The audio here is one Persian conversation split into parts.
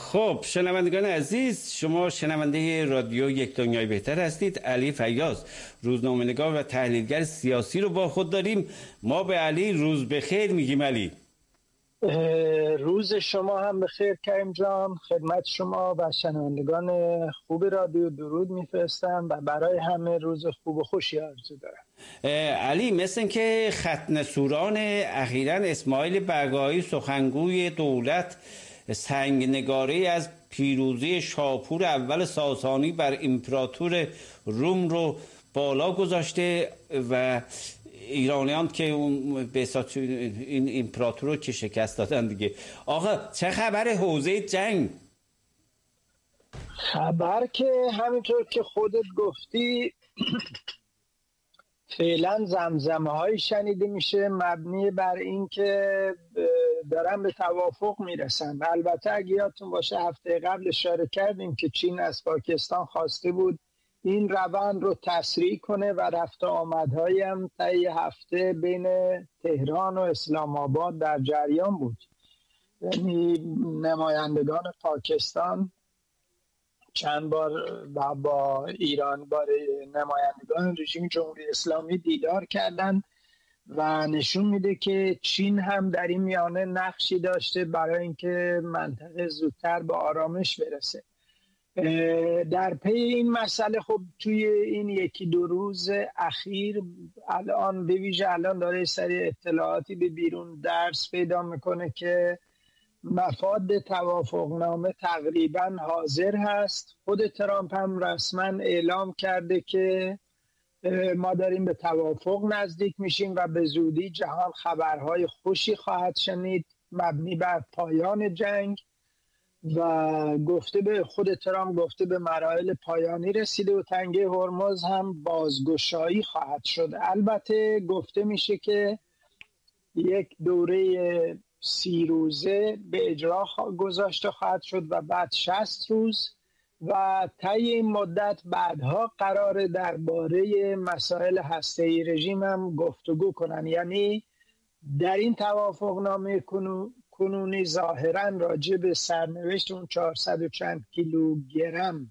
خب شنوندگان عزیز، شما شنونده رادیو یک دنیای بهتر هستید. علی فیاض، روزنامه‌نگار و تحلیلگر سیاسی رو با خود داریم. ما به علی روز بخیر میگیم. علی، روز شما هم بخیر کریم جان. خدمت شما و شنوندگان خوب رادیو درود میفرستم و برای همه روز خوب و خوشی آرزو دارم. علی، مثل این که ختنه‌سوران اخیراً اسماعیل بقایی سخنگوی دولت سنگنگاری از پیروزی شاپور اول ساسانی بر امپراتور روم رو بالا گذاشته و ایرانیان که به این امپراتور رو که شکست دادن دیگه. آقا چه خبر حوزه جنگ؟ خبر که همینطور که خودت گفتی فعلا زمزمه هایی شنیده میشه مبنی بر این که دارن به توافق میرسن. البته اگه یادتون باشه هفته قبل اشاره کردیم که چین از پاکستان خواسته بود این روند رو تسریع کنه و رفت آمدهایی هم طی هفته بین تهران و اسلام آباد در جریان بود. یعنی نمایندگان پاکستان چند بار با ایران برای نمایندگان رژیم جمهوری اسلامی دیدار کردند و نشون میده که چین هم در این میانه نقشی داشته برای اینکه منطقه زودتر به آرامش برسه. در پی این مسئله خب توی این یکی دو روز اخیر الان به ویژه الان داره سری اطلاعاتی به بیرون درس پیدا میکنه که مفاد توافقنامه تقریبا حاضر هست. خود ترامپ هم رسما اعلام کرده که ما داریم به توافق نزدیک میشیم و به زودی جهان خبرهای خوشی خواهد شنید مبنی بر پایان جنگ و گفته به خود ترامپ گفته به مراحل پایانی رسیده و تنگه هرمز هم بازگشایی خواهد شد. البته گفته میشه که یک دوره 30 روزه به اجرا گذاشته خواهد شد و بعد 60 روز و طی این مدت بعدها قراره درباره مسائل هسته‌ای رژیم هم گفتگو کنن. یعنی در این توافقنامه کنونی ظاهرا راجع به سرنوشت اون 400 و چند کیلوگرم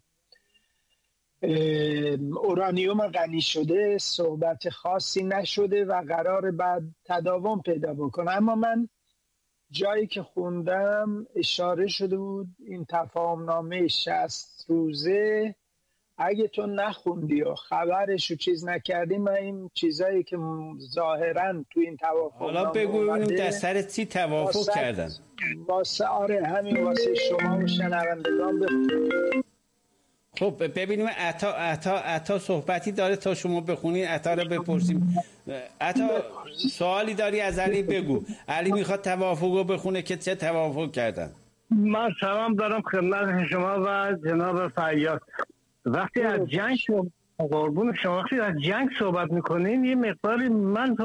اورانیوم غنی شده صحبت خاصی نشده و قرار بعد تداوم پیدا بکنه. اما من جایی که خوندم اشاره شده بود این تفاهمنامه 60 روزه اگه تو نخوندی و خبرش رو چیز نکردی، من این چیزایی که ظاهرا تو این توافقنامه حالا بگو ببینیم در سر چی توافق کردن. واسه همین واسه شما و شنوندگان بخونید. خب ببینیم عطا صحبتی داره تا شما بخونید. عطا رو بپرسیم. عطا سوالی داری از علی بگو. علی میخواد توافق رو بخونه که چه توافق کردن. من سلام دارم خدمت شما و جناب فیاض. وقتی از جنگ قربون شما وقتی از جنگ صحبت میکنین یه مقداری من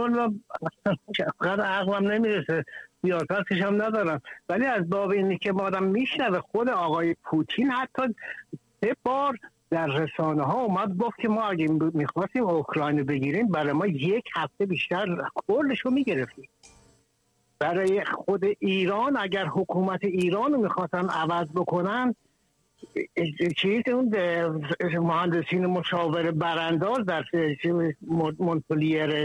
فقط عقلم نمیرسه، سیاستش هم ندارم، ولی از باب اینی که ما آدم میشنوه خود آقای پوتین حتی 3 بار در رسانه ها اومد گفت که ما اگه میخواستیم اوکراین بگیریم برای ما 1 هفته بیشتر کلش رو میگرفتیم. برای خود ایران اگر حکومت ایران رو میخواستن عوض بکنن اون مهندسین مشاور برانداز در مونپلیر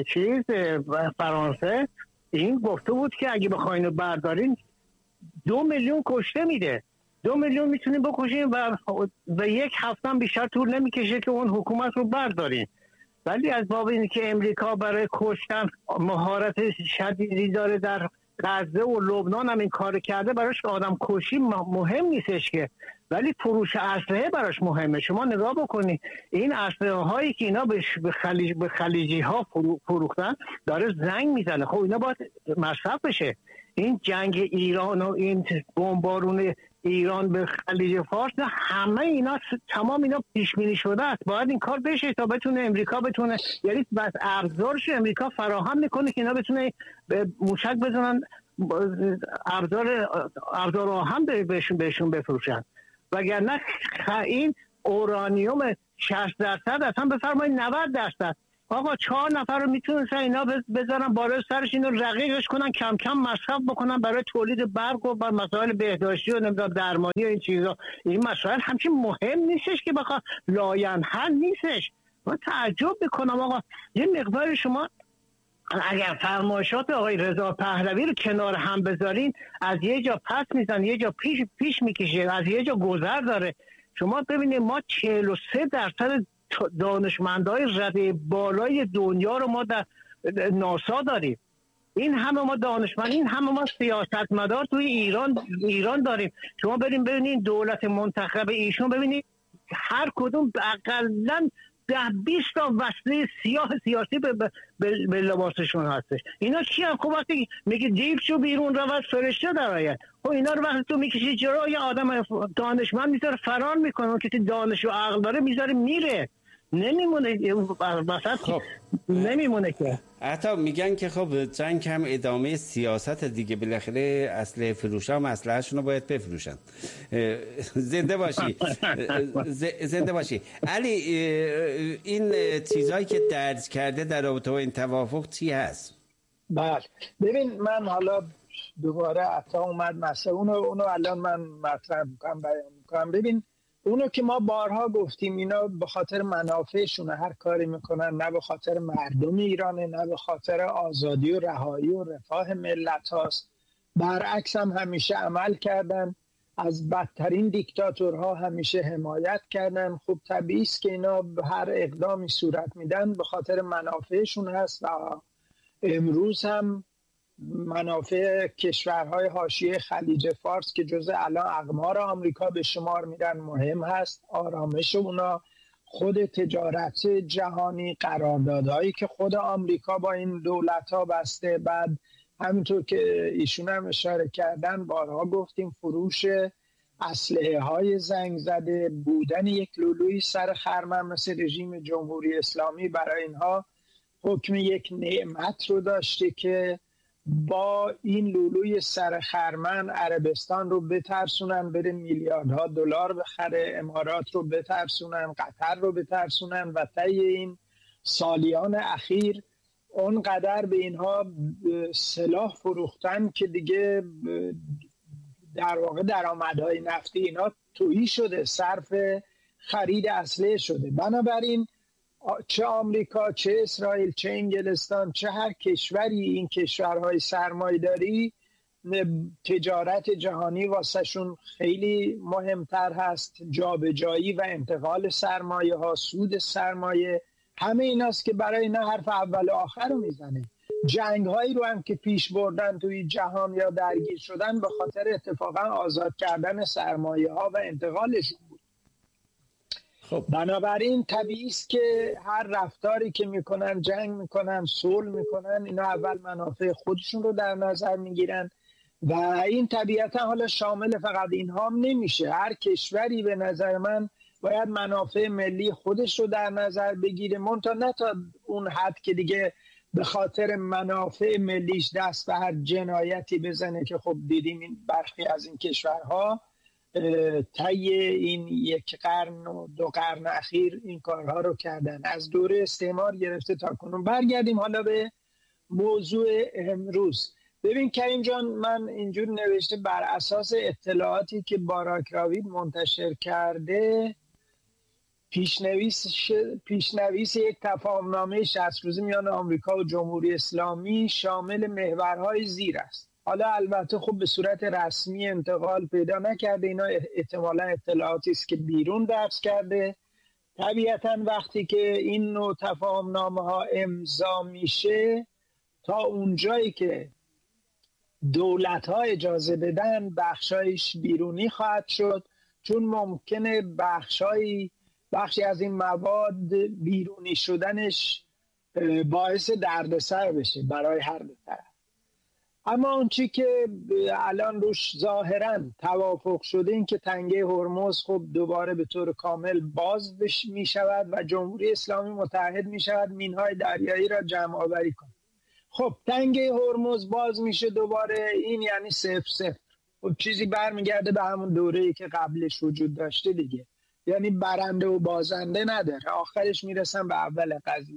فرانسه این گفته بود که اگه بخواین بردارین 2 میلیون کشته میده، 2 میلیون میتونیم بکشیم و 1 هفته هم بیشتر طول نمیکشه که اون حکومت رو برداریم. ولی از باب اینه که امریکا برای کشتن مهارت شدیدی داره در غزه و لبنان هم این کار کرده، براش آدم کشی مهم نیستش که، ولی فروش اسلحه براش مهمه. شما نگاه بکنید این اسلحه هایی که اینا به خلیجی ها فروختن داره زنگ میزنه. خب اینا باید مصرف بشه. این جنگ ایران و این بمبارون ایران به خلیج فارس همه اینا تمام اینا پیش بینی شده است. باید این کار بشه تا بتونه امریکا بتونه، یعنی بس ابزارش امریکا فراهم میکنه که اینا بتونه موشک بزنن، ابزار آهن بهشون بفروشن. وگرنه این اورانیوم 60% اصلا بفرمایید 90% آقا 4 نفر رو میتونستن اینا بذارن بالای سرش، اینو رقیقش کنن، کم کم مصرف بکنن برای تولید برق و مسائل بهداشتی و نمیدونم درمانی و این چیزا. این مسائل همچین مهم نیستش که بخواد لاینحل نیستش. من تعجب میکنم آقا یه مقدار شما اگر فرمایشات آقای رضا پهلوی رو کنار هم بذارین، از یه جا پس میزن یه جا پیش میکشه، از یه جا گذر داره. شما ببینید ما 43% دانشمندای رده بالای دنیا رو ما در ناسا داریم. این همه ما دانشمند، این همه ما سیاستمدار توی ایران داریم. شما ببینید دولت منتخب ایشون، ببینید هر کدوم اقلاً 10-20 تا وصله سیاسی به لباسشون هستش. اینا چی هم؟ خب وقتی میگه دیوشو بیرون رو فرشته در آید، خب اینا رو وقتی تو میکشی جلو، یه آدم دانشمند میذاره فرار میکنه، کسی دانش و عقل داره میذاره میره، نمیمونه وسط. خب نمیمونه که. حتی میگن که خب جنگ هم ادامه سیاست دیگه، بالاخره اسلحه فروشا هم اسلحه‌شون رو باید بفروشن. زنده باشی. زنده باشی علی. این چیزایی که درج کرده در رابطه با این توافق چی هست؟ بله ببین، من حالا دوباره عطا اومد مسئله اونو الان من مطرح میکنم، بیان میکنم. ببین اونو که ما بارها گفتیم، اینا به خاطر منافعشونه هر کاری میکنن، نه به خاطر مردم ایرانه، نه به خاطر آزادی و رهایی و رفاه ملت هاست. برعکس هم همیشه عمل کردن، از بدترین دیکتاتورها همیشه حمایت کردن. خب طبیعی است که اینا هر اقدامی صورت میدن به خاطر منافعشون هست و امروز هم منافع کشورهای حاشیه خلیج فارس که جزء الان اقمار آمریکا به شمار میرن مهم هست. آرامش اونا، خود تجارت جهانی، قراردادهایی که خود آمریکا با این دولت‌ها بسته، بعد همینطور که ایشون هم اشاره کردن بارها گفتیم فروش اسلحه های زنگ زده، بودن یک لولوی سر خرمن مثل رژیم جمهوری اسلامی برای اینها حکم یک نعمت رو داشته که با این لولوی سر خرمن عربستان رو بترسونن بره میلیاردها دلار بخره، امارات رو بترسونن، قطر رو بترسونن و طی این سالیان اخیر اونقدر به اینها سلاح فروختن که دیگه در واقع درآمدهای نفتی اینا تهی شده، صرف خرید اسلحه شده. بنابراین چه آمریکا، چه اسرائیل، چه انگلستان، چه هر کشوری، این کشورهای سرمایه‌داری تجارت جهانی واسهشون خیلی مهمتر هست. جابجایی و انتقال سرمایه ها، سود سرمایه، همه ایناست که برای اینا حرف اول و آخر رو میزنه. جنگ هایی رو هم که پیش بردن توی جهان یا درگیر شدن به خاطر اتفاقا آزاد کردن سرمایه ها و انتقالشون بود. خب بنابراین طبیعی است که هر رفتاری که میکنن، جنگ میکنن، صلح میکنن، اینا اول منافع خودشون رو در نظر میگیرن و این طبیعتا حالا شامل فقط اینها هم نمیشه. هر کشوری به نظر من باید منافع ملی خودش رو در نظر بگیره، منتها نه تا اون حد که دیگه به خاطر منافع ملیش دست به هر جنایتی بزنه که خب دیدیم این برخی از این کشورها طی این 1 قرن و 2 قرن اخیر این کارها رو کردن، از دوره استعمار گرفته تا کنون. برگردیم حالا به موضوع امروز. ببین کریم جان، من اینجور نوشته بر اساس اطلاعاتی که باراک راوید منتشر کرده، پیشنویس یک تفاهمنامه 60 روزه میان آمریکا و جمهوری اسلامی شامل محورهای زیر است. حالا البته خب به صورت رسمی انتقال پیدا نکرده، اینا احتمالا اطلاعاتی است که بیرون درس کرده. طبیعتا وقتی که این نوع تفاهمنامه ها امضا میشه، تا اونجایی که دولت ها اجازه بدن بخشایش بیرونی خواهد شد، چون ممکنه بخشی از این مواد بیرونی شدنش باعث دردسر بشه برای هر دو طرف. اما اون چی که الان روش ظاهراً توافق شده این که تنگه هرمز خب دوباره به طور کامل باز می شود و جمهوری اسلامی متحد می شود مینهای دریایی را جمع آوری کنه. خب تنگه هرمز باز میشه دوباره، این یعنی 0-0. خب چیزی برمیگرده به همون دوره‌ای که قبلش وجود داشته دیگه، یعنی برنده و بازنده نداره، آخرش میرسن به اول قضیه.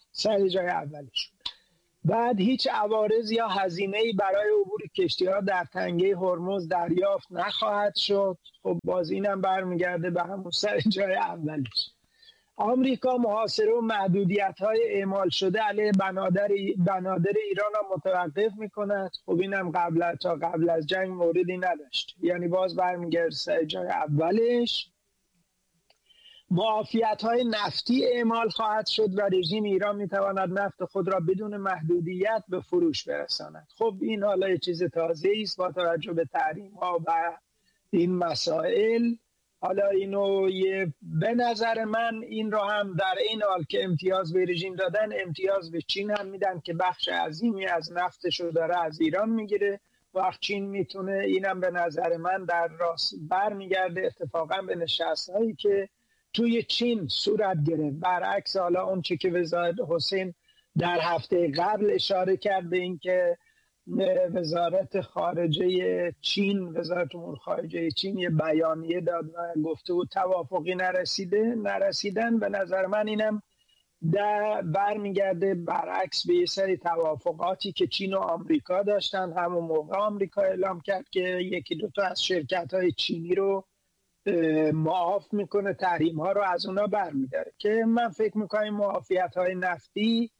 سر جای اولش. بعد هیچ عوارض یا هزینه‌ای برای عبور کشتی‌ها در تنگه هرمز دریافت نخواهد شد. خب باز اینم برمیگرده به همون سر جای اولش. آمریکا محاصره و محدودیت‌های اعمال شده علیه بنادر ایران را متوقف می‌کند. خب اینم قبل از جنگ موردی نداشت، یعنی باز برمیگرده سر جای اولش. معافیت‌های نفتی اعمال خواهد شد و رژیم ایران می‌تواند نفت خود را بدون محدودیت به فروش برساند. خب این حالا یه چیز تازه‌ای است با توجه به تحریم‌ها و این مسائل. حالا اینو به نظر من این را هم در این حال که امتیاز به رژیم دادن، امتیاز به چین هم میدن که بخش عظیمی از نفتش رو داره از ایران میگیره. وقت چین میتونه، اینم به نظر من در راست برمیگرده اتفاقا به نشست‌هایی که توی چین صورت گرفت، برعکس حالا اون چی که وزارت حسین در هفته قبل اشاره کرد به این که وزارت خارجه چین، وزارت امور خارجه چین یه بیانیه داد و گفته بود توافقی نرسیدن. به نظر من اینم برمیگرده برعکس به یه سری توافقاتی که چین و آمریکا داشتن. همون موقع آمریکا اعلام کرد که یکی دوتا از شرکت‌های چینی رو معاف میکنه، تحریم ها رو از اونا برمیداره، که من فکر میکنم معافیت های نفتی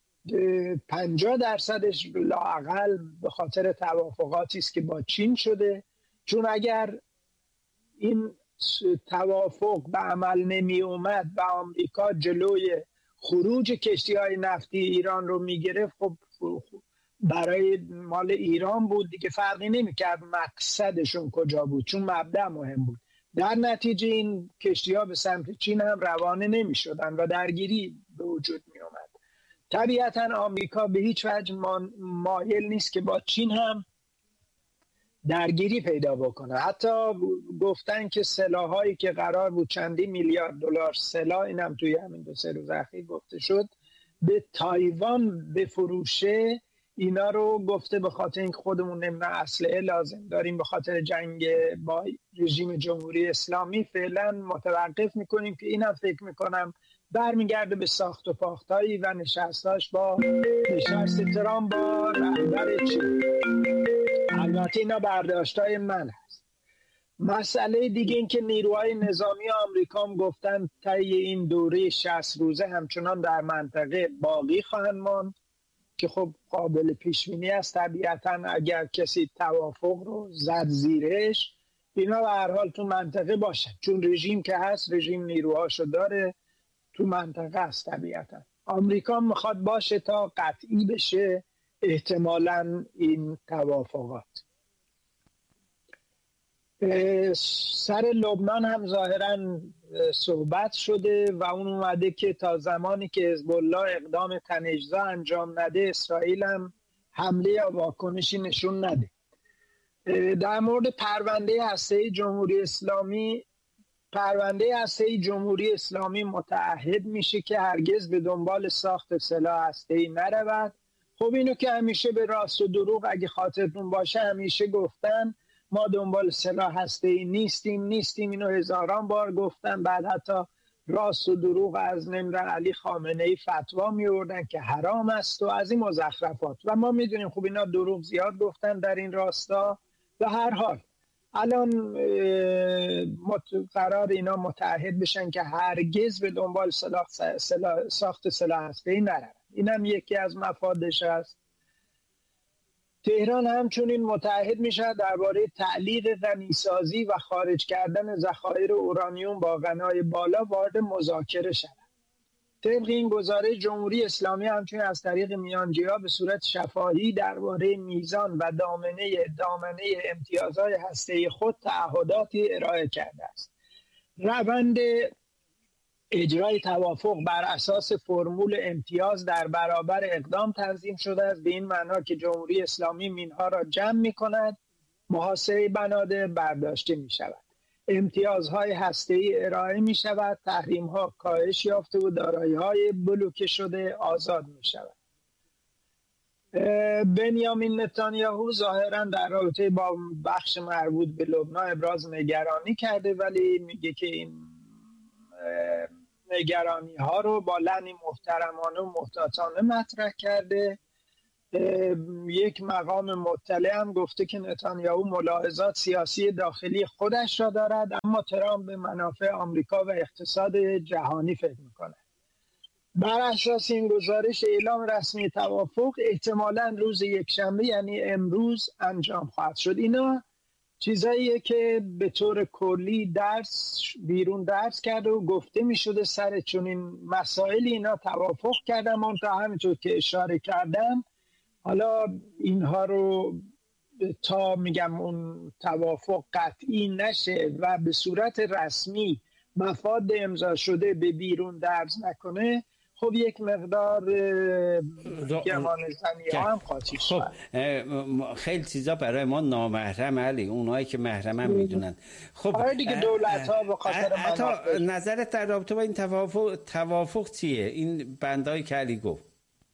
50%ش لااقل به خاطر توافقاتی است که با چین شده. چون اگر این توافق به عمل نمی اومد و آمریکا جلوی خروج کشتی های نفتی ایران رو میگرفت، خب برای مال ایران بود دیگه، فرقی نمیکرد مقصدشون کجا بود، چون مبدأ مهم بود. در نتیجه این کشتی‌ها به سمت چین هم روانه نمی‌شدن و درگیری به وجود می‌آمد. طبیعتاً آمریکا به هیچ وجه مایل نیست که با چین هم درگیری پیدا بکنه. حتی گفتن که سلاحایی که قرار بود چندین میلیارد دلار سلاح، اینم توی همین 2-3 روز اخیر گفته شد، به تایوان بفروشه، اینا رو گفته به خاطر اینکه خودمون نمیدونم اسلحه لازم داریم به خاطر جنگ با رژیم جمهوری اسلامی، فعلا متوقف میکنیم. که اینم فکر میکنم برمیگرده به ساخت و پاختایی و نشست ترامپ با رهبر چین. البته اینا برداشتای من هست. مسئله دیگه این که نیروهای نظامی آمریکا هم گفتن طی این دوره 60 روزه همچنان در منطقه باقی خواهند ماند، که خب قابل پیش بینی است. طبیعتاً اگر کسی توافق رو زد زیرش، اینا به هر حال تو منطقه باشن، چون رژیم که هست، رژیم نیروهاشو داره، تو منطقه است. طبیعتاً آمریکا میخواد باشه تا قطعی بشه احتمالاً این توافقات. سر لبنان هم ظاهراً صحبت شده و اون اومده که تا زمانی که حزب الله اقدام تن‌اجزا انجام نده، اسرائیل هم حمله یا واکنشی نشون نده. در مورد پرونده هسته‌ای جمهوری اسلامی متعهد میشه که هرگز به دنبال ساخت سلاح هسته‌ای نرود. خب اینو که همیشه به راست و دروغ اگه خاطرتون باشه همیشه گفتن ما دنبال سلاح هسته‌ای نیستیم، اینو هزاران بار گفتن. بعد حتی راست و دروغ از علی خامنه‌ای فتوا میوردن که حرام است و از این مزخرفات، و ما میدونیم خب اینا دروغ زیاد گفتن در این راستا. و هر حال الان قرار اینا متعهد بشن که هرگز به دنبال ساخت سلاح هسته‌ای نرن. اینم یکی از مفادش است. تهران همچنین متعهد میشه درباره تعلیق غنیسازی و خارج کردن ذخایر اورانیوم با غنای بالا وارد مذاکره شود. طبق این گزارش جمهوری اسلامی همچنین از طریق میانجی‌ها به صورت شفاهی درباره میزان و دامنه امتیازهای هسته‌ای خود تعهداتی ارائه کرده است. روند اجرای توافق بر اساس فرمول امتیاز در برابر اقدام تنظیم شده است، به این معنا که جمهوری اسلامی مینها را جمع می‌کند، محاصره بنادر برداشته می‌شود، امتیازهای هسته‌ای ارائه می‌شود، تحریم‌ها کاهش یافته و دارایی‌های بلوکه شده آزاد می‌شود. بنیامین نتانیاهو ظاهراً در رابطه با بخش مربوط به لبنان ابراز نگرانی کرده، ولی میگه که این نگرانی ها رو با لحنی محترمانه و محتاطانه مطرح کرده. یک مقام مطلع هم گفته که نتانیاهو ملاحظات سیاسی داخلی خودش را دارد، اما ترامپ به منافع آمریکا و اقتصاد جهانی فکر میکنه. بر اساس این گزارش اعلام رسمی توافق احتمالاً روز یکشنبه یعنی امروز انجام خواهد شد. اینا چیزاییه که به طور کلی بیرون درس کرده و گفته می شده سر چنین مسائلی اینا توافق کردن. من تا همینطور که اشاره کردم حالا اینها رو تا میگم اون توافق قطعی نشه و به صورت رسمی مفاد امضا شده به بیرون درز نکنه، خب یک مقدار گمانه‌زنی ها هم قاطی شد. خب خیلی چیزا برای ما نامحرم علی، اونایی که محرمن میدونن. خب آره دیگه دولت ها به خاطر منافع. نظرت در رابطه با این توافق چیه؟ این بندایی که علی گفت.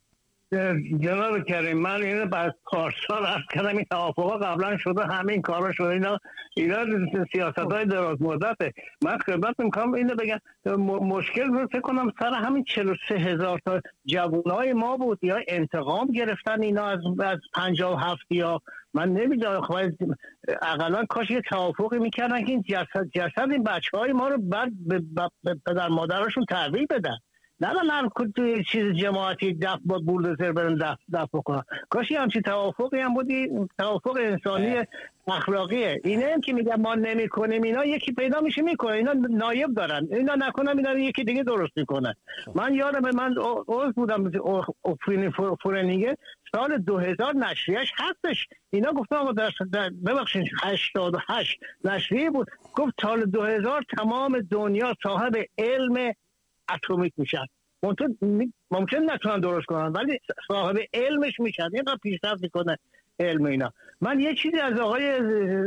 جناب کریم، من اینو بعد پارسال عرض کردم این توافقا قبلا شده، همین کارا شده. اینا سیاست‌های دراز مدته. من خدمت می‌کنم اینو بگم مشکل رو فکر کنم سر همین 43,000 تا جوانای ما بود یا انتقام گرفتن اینا از 57 یا من نمیدونم. خب حداقل کاش یه توافقی می‌کردن که این جسد این بچه‌های ما رو بعد به پدر مادرشون تحویل بدن، نه هر چیز جماعتی دفع با بولدوزر برن دفع کنن. کاش همچین توافقی هم بودی، توافق انسانی اخلاقیه. اینه هم که میگم ما نمی کنیم، اینا یکی پیدا میشه میکنه، اینا نایب دارن، اینا نکنم اینا یکی دیگه درست میکنه. من یادم من عضو بودم فورنینگه سال 2000 نشریهش هستش، اینا گفتم ببخشید 88 نشریه بود، گفت سال 2000 تمام دنیا صاحب علم اتمیک میشن. ممکن نتونن درست کنن ولی صاحب علمش میشن، اینقدر پیشرفت میکنه علم اینا. من یه چیزی از آقای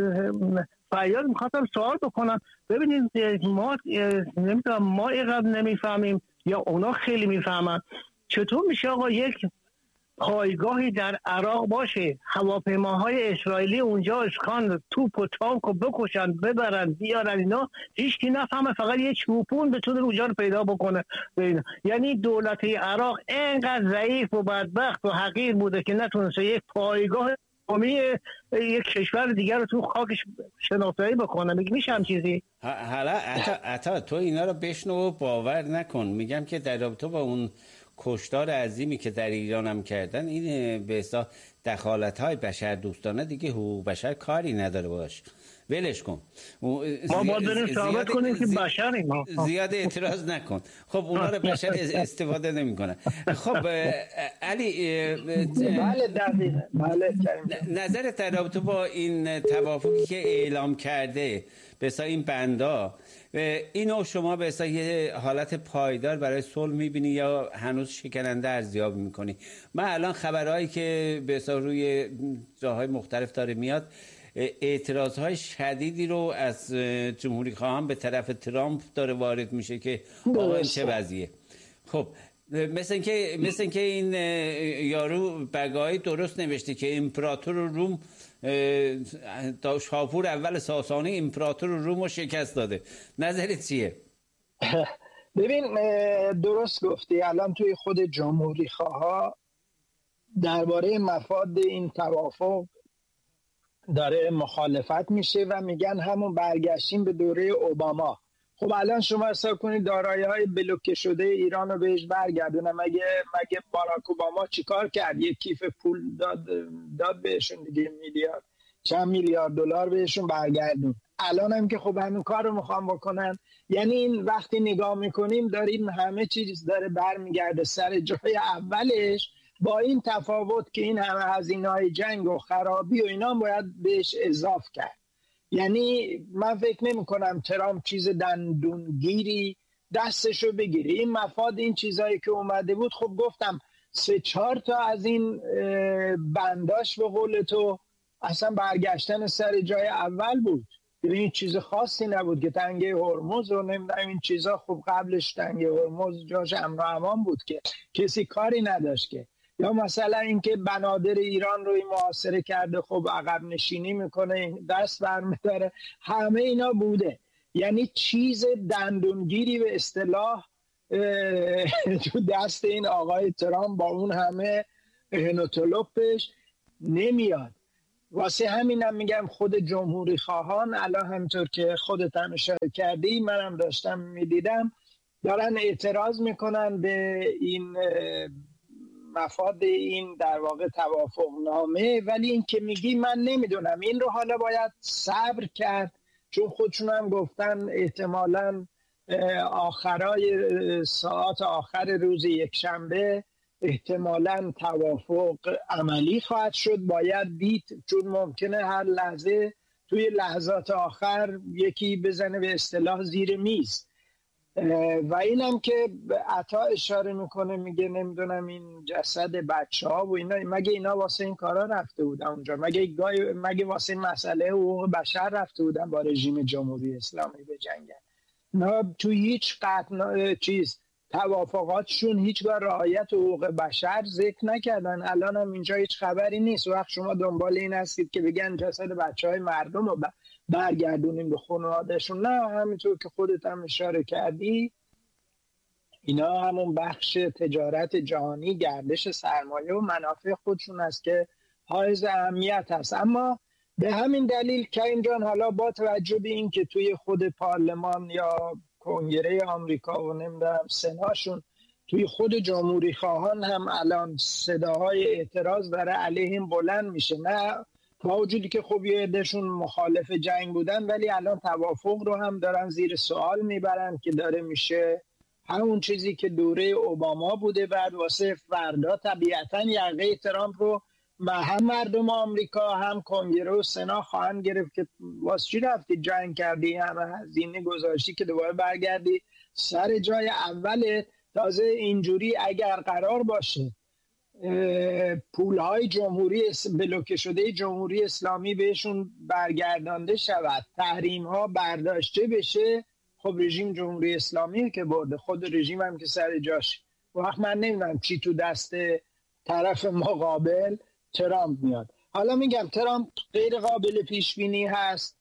فیاض میخواستم سوال بکنم. ببینید ما نمیدونم ما اینقدر نمیفهمیم یا اونا خیلی میفهمن، چطور میشه آقا یک پایگاهی در عراق باشه، هواپیماهای اسرائیلی اونجا اسکان توپ و تانک رو بکشن ببرن بیارن، اینا هیچ کی نفهمه، فقط یه چوپون بتونه اونجا رو پیدا بکنه. یعنی دولت عراق اینقدر ضعیف و بدبخت و حقیر بوده که نتونسته یک پایگاه قومی یک کشور دیگر رو تو خاکش شناسایی بکنه. میشه هم چیزی؟ حالا عطا تو اینا رو بشنو و باور نکن. میگم که در رابطه با اون کشتار عظیمی که در ایران هم کردن، این به اصطلاح دخالت‌های بشر دوستانه دیگه حقوق بشر کاری نداره باش، ولش کن. ما باید بریم ثابت کنیم که بشریم. زیاد اعتراض نکن. خب اونا رو بشر استفاده نمی‌کنه. خب علی بله دقیقاً بله نظرت در رابطه با این توافقی که اعلام کرده به اصطلاح این بندا، اینو شما به اصطلاح یه حالت پایدار برای صلح می‌بینی یا هنوز شکننده ارزیابی می‌کنی؟ من الان خبرهایی که به اصطلاح روی جاهای مختلف داره میاد، اعتراضهای شدیدی رو از جمهوری خواهان به طرف ترامپ داره وارد میشه که آقا چه وضعیه. خب مثل اینکه این یارو بگاهی درست نوشته که امپراتور روم شاپور اول ساسانی امپراتور روم رو شکست داده. نظرت چیه؟ ببین درست گفتی. الان توی خود جمهوری خواها درباره مفاد این توافق داره مخالفت میشه و میگن همون برگشتیم به دوره اوباما. خب الان شما حساب کنید دارایی‌های بلوکه شده ایران رو بهش برگردونه. مگه باراک اوباما چیکار کرد؟ یک کیف پول داد بهشون دیگه، چند میلیارد دلار بهشون برگردون. الان هم که خب همین کار رو میخوام بکنن. یعنی این وقتی نگاه میکنیم داریم همه چیز داره برمیگرده سر جای اولش، با این تفاوت که این همه هزینه‌های جنگ و خرابی و اینا باید بهش اضافه کرد. یعنی من فکر نمی کنم ترامپ چیز دندونگیری دستشو بگیره. این مفاد این چیزایی که اومده بود، خب گفتم 3-4 تا از این بنداش به قول تو اصلا برگشتن سر جای اول بود. این چیز خاصی نبود که تنگه هرمز رو نمیدونم این چیزا، خب قبلش تنگه هرمز جاش امن و امان بود که کسی کاری نداشت که. یا مثلا اینکه بنادر ایران رو محاصره کرده، خب عقب نشینی میکنه دست برمیداره، همه اینا بوده. یعنی چیز دندونگیری به اصطلاح تو دست این آقای ترامپ با اون همه هنوتولوپش نمیاد. واسه همینم میگم خود جمهوری خواهان الان همینطور که خودت هم اشاره کردی، منم داشتم میدیدم، دارن اعتراض میکنن به این مفاد این در واقع توافق نامه. ولی این که میگی من نمیدونم، این رو حالا باید صبر کرد، چون خودشون هم گفتن احتمالاً آخرای ساعت آخر روز یکشنبه احتمالاً توافق عملی خواهد شد. باید دید، چون ممکنه هر لحظه توی لحظات آخر یکی بزنه به اصطلاح زیر میز. و اینم که عطا اشاره میکنه، میگه نمیدونم این جسد بچه ها و اینا، مگه اینا واسه این کارا رفته بودن اونجا؟ مگه واسه مسئله حقوق بشر رفته بودن با رژیم جمهوری اسلامی بجنگن؟ نه، تو هیچ توافقاتشون هیچگاه رعایت حقوق بشر ذکر نکردن. الان هم اینجا هیچ خبری نیست. وقت شما دنبال این هستید که بگن جسد بچهای مردم رو برگردونیم به خانوادهشون، نه، همینطور که خودت هم اشاره کردی اینا همون بخش تجارت جهانی، گردش سرمایه و منافع خودشون است که حائز اهمیت هست. اما به همین دلیل که اینجان حالا با توجه به این که توی خود پارلمان یا کنگره آمریکا و نمیدونم سناشون، توی خود جمهوری خواهان هم الان صداهای اعتراض داره علیهم بلند میشه، نه با وجودی که خب یه عدهشون مخالف جنگ بودن، ولی الان توافق رو هم دارن زیر سوال میبرن که داره میشه همون چیزی که دوره اوباما بوده. بعد واسه فردا طبیعتا یقه ترامپ رو هم مردم آمریکا هم کنگره و سنا خواهند گرفت که واسه چی رفتی جنگ کردی، همه هزینه گذاشتی که دوباره برگردی سر جای اول. تازه اینجوری اگر قرار باشه پولهای جمهوری بلوکه شده جمهوری اسلامی بهشون برگردانده شود، تحریم ها برداشته بشه، خب رژیم جمهوری اسلامی که برده، خود رژیم هم که سر جاش. وقت من نمیدونم چی تو دست طرف مقابل ترامپ میاد. حالا میگم ترامپ غیر قابل پیش بینی هست،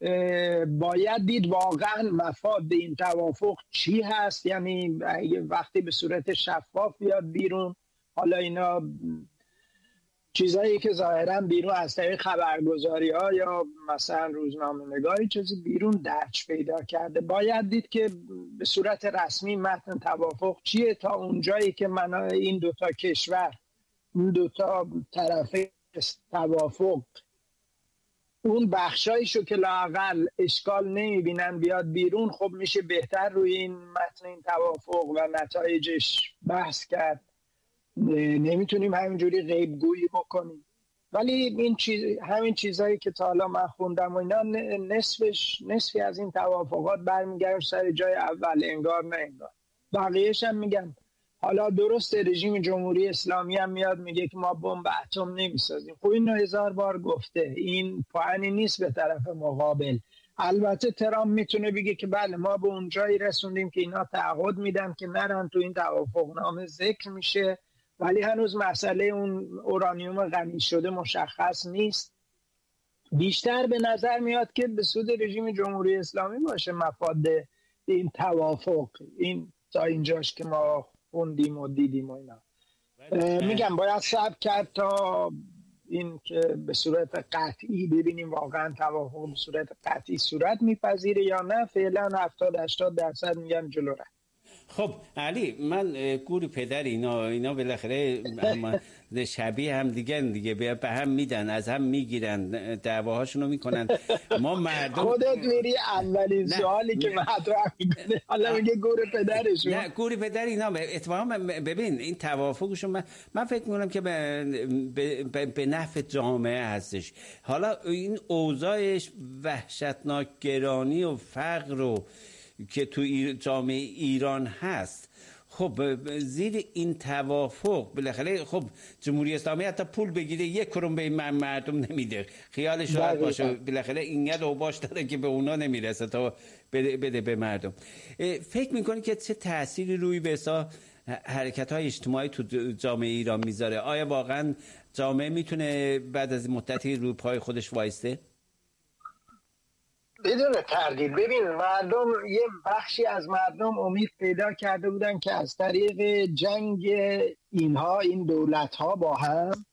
باید دید واقعا مفاد این توافق چی هست، یعنی وقتی به صورت شفاف بیاد بیرون. حالا اینا چیزایی که ظاهرا بیرون از طریق خبرگزاری ها یا مثلا روزنامه نگاری چیزی بیرون درج پیدا کرده، باید دید که به صورت رسمی متن توافق چیه، تا اونجایی که این دوتا کشور، این دوتا طرف توافق اون بخشایشو که لااقل اشکال نمیبینن بیاد بیرون، خب میشه بهتر روی این متن این توافق و نتایجش بحث کرد. نمیتونیم همینجوری غیب گویی بکنیم. ولی این همین چیزایی که تا حالا من خوندم و اینا نصفی از این توافقات برمیگرد سر جای اول، انگار نه انگار. بقیه‌اش هم میگم حالا درست رژیم جمهوری اسلامی هم میاد میگه که ما بمب اتم نمیسازیم. خب اینو 1000 بار گفته، این پوانی نیست به طرف مقابل. البته ترامپ میتونه بگه که بله ما به اون جایی رسوندیم که اینا تعهد میدن که نرن تو این توافقنامه ذکر میشه، ولی هنوز مسئله اون اورانیوم غنی شده مشخص نیست. بیشتر به نظر میاد که به سود رژیم جمهوری اسلامی باشه مفاد این توافق، این تا اینجاش که ما خوندیم و دیدیم و اینا. میگم باید صبر کرد تا این که به صورت قطعی ببینیم واقعا توافق به صورت قطعی صورت میپذیره یا نه. فعلا 70-80% میگن جلو رفت. خب علی، من گوری پدر اینا بالاخره شبیه هم دیگه به هم میدن، از هم میگیرن، دعواهاشونو میکنن. ما مردم خودت میری اولین سوالی که مطرح میکنه حالا میگه گور پدرشون. نه، گوری پدر اینا اتفاقا ببین این توافقشون من فکر میکنم که به نفع جامعه هستش. حالا این اوضاعش وحشتناک گرانی و فقر و که تو جامعه ایران هست، خب زیر این توافق بالاخره خب جمهوری اسلامی حتی پول بگیره 1 کرون به مردم نمیده، خیالش راحت باشه، بالاخره اینقدر اوباش داره که به اونا نمیرسه تا بده به مردم. فکر میکنی که چه تأثیری روی به حرکت‌های اجتماعی تو جامعه ایران میذاره؟ آیا واقعا جامعه میتونه بعد از مدتی روی پای خودش وایسته؟ بدون تردید. ببین مردم، یه بخشی از مردم امید پیدا کرده بودن که از طریق جنگ این دولت‌ها با هم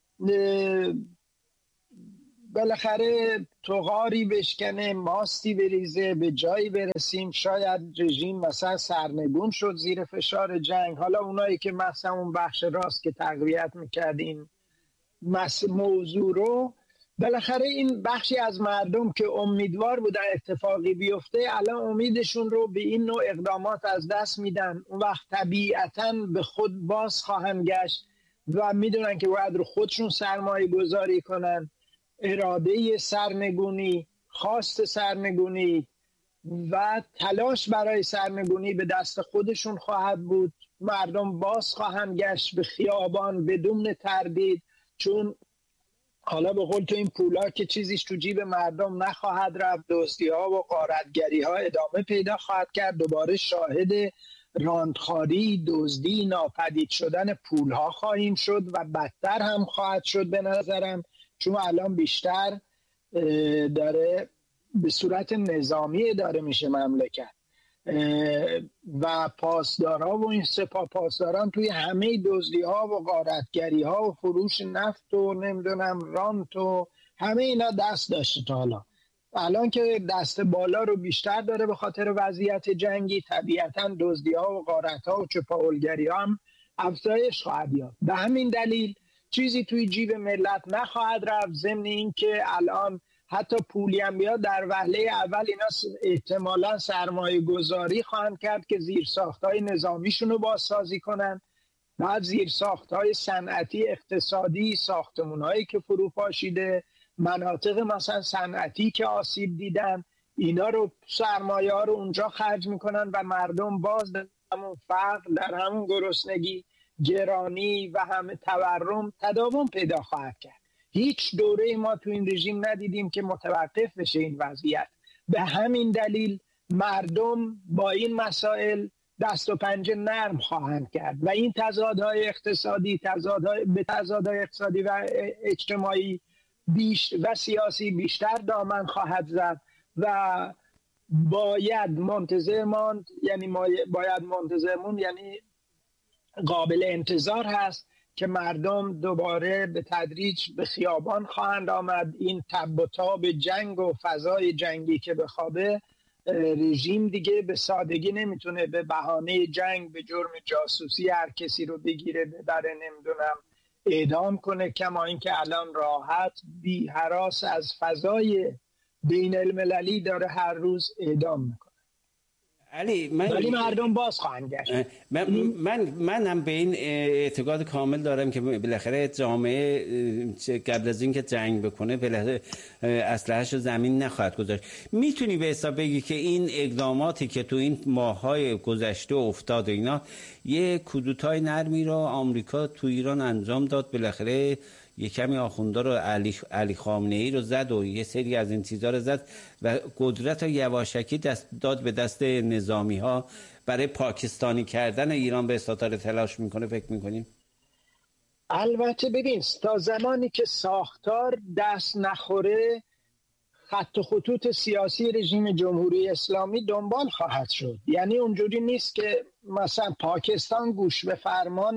بالاخره طغاری بشکنه، ماستی بریزه، به جایی برسیم شاید رژیم مثلا سرنگون شد زیر فشار جنگ. حالا اونایی که مثلا اون بخش راست که تقویت میکردیم موضوع رو، بالاخره این بخشی از مردم که امیدوار بودن اتفاقی بیفته الان امیدشون رو به این نوع اقدامات از دست میدن. اون وقت طبیعتاً به خود باز خواهند گشت و میدونن که باید رو خودشون سرمایه گذاری کنن. اراده سرنگونی، خواست سرنگونی و تلاش برای سرنگونی به دست خودشون خواهد بود. مردم باز خواهند گشت به خیابان بدون تردید، چون حالا به قول تو این پولا که چیزیش تو جیب مردم نخواهد رفت، دزدی ها و غارتگری ها ادامه پیدا خواهد کرد. دوباره شاهد راندخاری، دزدی، ناپدید شدن پول ها خواهیم شد و بدتر هم خواهد شد به نظرم، چون الان بیشتر داره به صورت نظامی اداره میشه مملکت و پاسدارا و این سپاه پاسداران توی همه دزدی ها و غارتگری ها و فروش نفت و نمیدونم رانت و همه اینا دست داشته تا حالا. الان که دست بالا رو بیشتر داره به خاطر وضعیت جنگی، طبیعتاً دزدی ها و غارت ها و چپاولگری ها هم افزایش خواهد یافت. به همین دلیل چیزی توی جیب ملت نخواهد رفت، ضمن این که الان حتی پولی هم بیاد در وهله اول اینا احتمالاً سرمایه گذاری خواهند کرد که زیرساخت‌های نظامیشون رو بازسازی کنن، بعد زیرساخت‌های صنعتی اقتصادی، ساختمان‌هایی که فرو پاشیده، مناطق مثلا صنعتی که آسیب دیدن، اینا رو سرمایه ها رو اونجا خرج میکنن و مردم باز در همون فقر، در همون گرسنگی، گرانی و همه تورم تداوم پیدا خواهد کرد. هیچ دوره ما تو این رژیم ندیدیم که متوقف بشه این وضعیت. به همین دلیل مردم با این مسائل دست و پنجه نرم خواهند کرد و این تضادهای اقتصادی، تضادهای اقتصادی و اجتماعی و سیاسی بیشتر دامن خواهد زد و باید منتظر ماند، یعنی قابل انتظار هست که مردم دوباره به تدریج به خیابان خواهند آمد. این تب و تاب جنگ و فضای جنگی که بخوابه، رژیم دیگه به سادگی نمیتونه به بهانه جنگ به جرم جاسوسی هر کسی رو بگیره ببره نمیدونم اعدام کنه، کما اینکه الان راحت بی هراس از فضای بین المللی داره هر روز اعدام میکنه. ولی مردم باز خواهند گشت. من هم به این اعتقاد کامل دارم که بالاخره جامعه قبل از اینکه جنگ بکنه بالاخره اسلحه‌اش رو زمین نخواهد گذاشت. میتونی به حساب بگی که این اقداماتی که تو این ماه‌های گذشته افتاد اینا یه کودتای نرمی رو آمریکا تو ایران انجام داد، بالاخره یه کمی آخوندا رو علی خامنه‌ای رو زد و یه سری از این چیزا رو زد و قدرت رو یواشکی داد به دست نظامی ها برای پاکستانی کردن ایران به ستاره تلاش میکنه. فکر میکنیم؟ البته ببین تا زمانی که ساختار دست نخوره خط و خطوط سیاسی رژیم جمهوری اسلامی دنبال خواهد شد. یعنی اونجوری نیست که مثلا پاکستان گوش به فرمان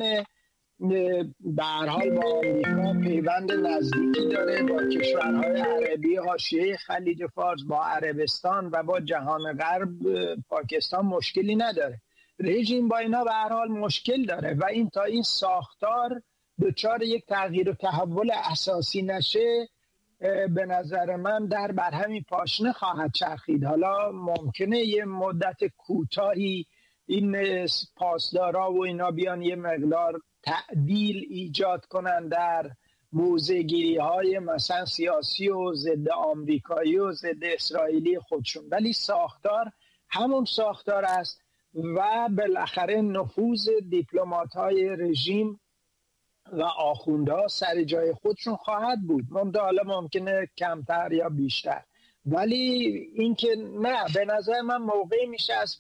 به هر حال با آمریکا پیوند نزدیکی داره، با کشورهای عربی حاشیه خلیج فارس، با عربستان و با جهان غرب پاکستان مشکلی نداره. رژیم با اینا به هر حال مشکل داره و این تا این ساختار دچار یک تغییر و تحول اساسی نشه به نظر من در بر همین پاشنه خواهد چرخید. حالا ممکنه یه مدت کوتاهی این پاسدارا و اینا بیان یه مقدار تعدیل ایجاد کنن در موضع‌گیری های مثلا سیاسی و ضد آمریکایی و ضد اسرائیلی خودشون، ولی ساختار همون ساختار است و بالاخره نفوذ دیپلمات های رژیم و آخوندها سر جای خودشون خواهد بود. حالا ممکنه کمتر یا بیشتر، ولی اینکه نه، به نظر من موقعی میشه از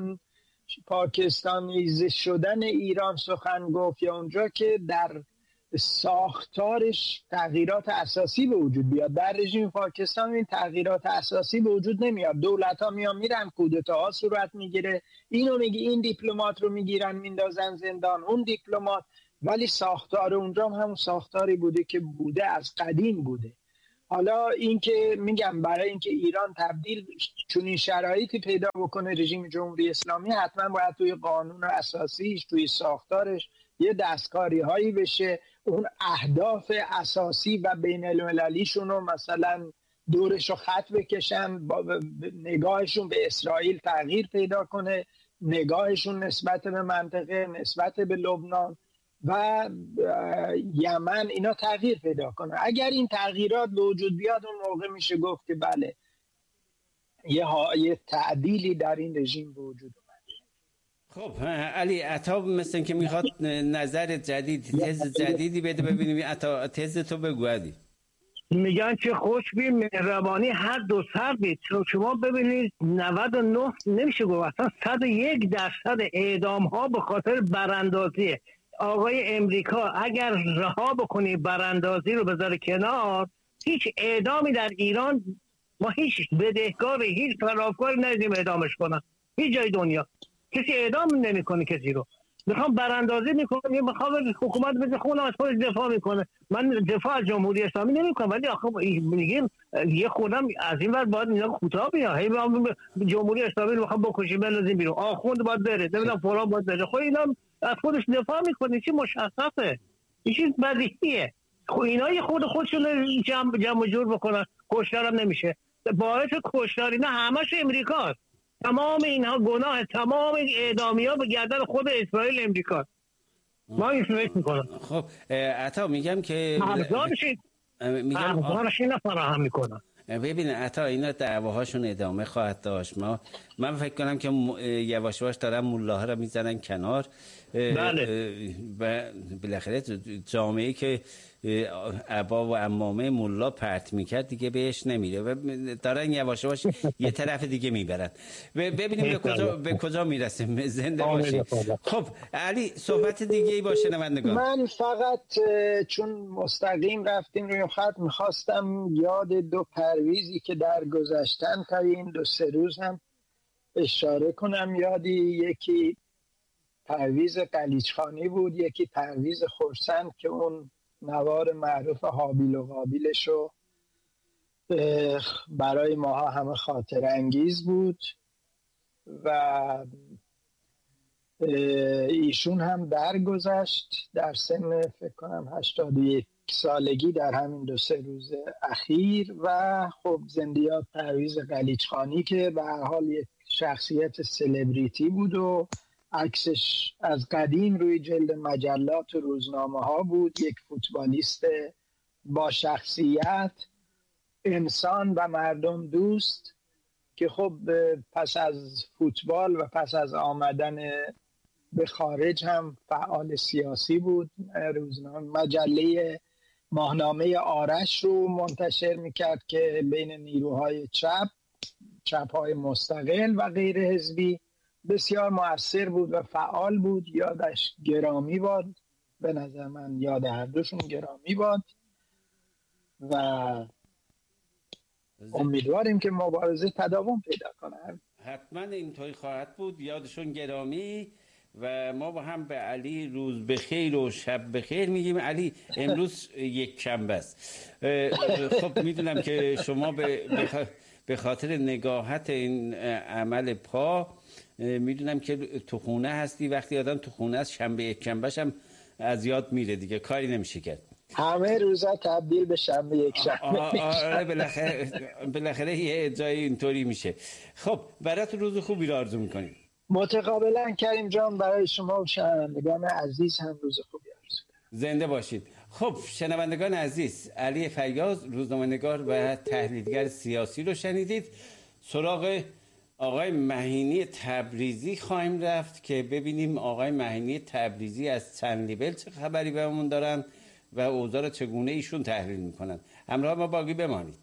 پاکستانیزه شدن ایران سخن گفت یا اونجا که در ساختارش تغییرات اساسی به وجود بیاد. در رژیم پاکستان این تغییرات اساسی به وجود نمیاد. دولت ها میان میرن، کودتاها صورت میگیره، اینو میگی این دیپلمات رو میگیرن میندازن زندان، اون دیپلمات، ولی ساختار اونجا هم همون ساختاری بوده که بوده، از قدیم بوده. حالا اینکه میگم برای اینکه ایران تبدیل چون این شرایطی پیدا بکنه رژیم جمهوری اسلامی، حتما باید توی قانون اساسیش، توی ساختارش یه دستکاری هایی بشه، اون اهداف اساسی و بین المللیشون رو مثلا دورش رو خط بکشن، نگاهشون به اسرائیل تغییر پیدا کنه، نگاهشون نسبت به منطقه، نسبت به لبنان و یمن اینا تغییر پیدا کنه. اگر این تغییرات به وجود بیاد، اون موقع میشه گفت که بله یه تعدیلی در این رژیم به وجود اومد. خب علی، عطا مثل که میخواد نظر جدید، تز جدیدی بده. ببینیم عطا، تز تو بگو. علی میگن چه خوشبی مهربانی هر دو سر بید. شما ببینید 99 نمیشه گفت، اصلا 101% اعدام ها به خاطر براندازیه. آقای امریکا اگر رها بکنی براندازی رو بذاره کنار، هیچ اعدامی در ایران، ما هیچ بدهکاری، هیچ خلافکاری ندیدیم اعدامش کنن. هیچ جای دنیا کسی اعدام نمیکنه کسی رو. میخوام براندازی میکنه، میخوام حکومت بده خونه از خودش دفاع میکنه. من دفاع از جمهوری اسلامی نمیکنم، ولی آخه میگیم یه خودم از این ور باید اینا کوتاه بیان. هی جمهوری اسلامی رو میخوام بکشیم بندازیم بیرون، آخوند باید بره، نمیدونم فلان باید بره. خب اینا از خودش دفاع میکنه، چی مشخصه، این چیز بدیهیه. خب اینا یه خودشون جمع جور بکنن، کشتار هم نمیشه. باعث کشتار اینا همش امریکاست. تمام اینها گناه، تمام این اعدامی‌ها به گردن خود اسرائیل امریکا. ما این فکر میکنم. خب عطا میگم که ابزارش اینا فراهم میکنن. ببین عطا، اینا دعواهاشون ادامه خواهد داشت. من فکر کنم که یواش یواش دارن ملاها رو میزنن کنار. بله. و بالاخره جامعه‌ای که عبا و عمامه ملا پرت میکرد دیگه بهش نمیره و دارن یواش یواش یه طرف دیگه میبرن. ببینیم به کجا میرسیم. زنده باشی. خب علی، صحبت دیگه ای باشه نمایندگان. من فقط چون مستقیم رفتیم روی خط، میخواستم یاد دو پرویزی که در گذشتن تا این 2-3 روز هم اشاره کنم. یادی یکی پرویز قلیچخانی بود، یکی پرویز خرسند که اون نوار معروف حابیل و قابیلش رو برای ماها همه خاطر انگیز بود و ایشون هم درگذشت در سن فکر کنم 81 سالگی در همین 2-3 روز اخیر. و خب زندیات پرویز قلیچخانی که به هر حال یک شخصیت سلبریتی بود و عکسش از قدیم روی جلد مجلات و روزنامه ها بود، یک فوتبالیست با شخصیت، انسان و مردم دوست که خب پس از فوتبال و پس از آمدن به خارج هم فعال سیاسی بود. روزنامه مجله ماهنامه آرش رو منتشر میکرد که بین نیروهای چپ‌های مستقل و غیر حزبی بسیار مؤثر بود و فعال بود. یادش گرامی باد، به نظر من یاد هر دوشون گرامی باد و امیدواریم که مبارزه تداوم پیدا کنه. حتما اینطوری خواهد بود. یادشون گرامی و ما با هم به علی روز بخیر و شب بخیر میگیم. علی امروز یک شنبه است. خب میدونم که شما به خاطر نگاهت این عمل پا میدونم که تو خونه هستی. وقتی آدم تو خونه است شنبه یک شنبهش هم از یاد میره دیگه، کاری نمیشه کرد. همه روزا تبدیل به شنبه یک شنبه. آره بالاخره یه جای اینطوری میشه. خب برات روز خوبی رو آرزو میکنیم. متقابلا کریم جان، برای شما و شنوندگان عزیز هم روز خوبی آرزو کنم. زنده باشید. خب شنوندگان عزیز، علی فیاض روزنامه‌نگار و تحلیلگر سیاسی رو شنیدید. سراغ آقای مهینی تبریزی خواهیم رفت که ببینیم آقای مهینی تبریزی از چند لیبل چه خبری بهمون دارن و اوضاع رو چگونه ایشون تحلیل میکنن. همراه ما باقی بمانید.